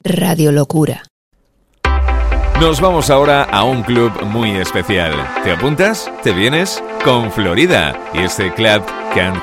Radio Locura. Nos vamos ahora a un club muy especial. ¿Te apuntas? ¿Te vienes? Con Florida y este Club Can't